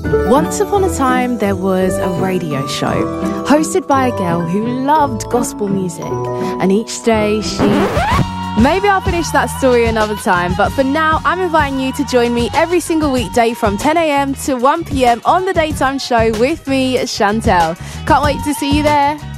Once upon a time, there was a radio show hosted by a girl who loved gospel music, and each day Maybe I'll finish that story another time, but for now, I'm inviting you to join me every single weekday from 10 a.m. to 1 p.m. on The Daytime Show with me, Chantel. Can't wait to see you there.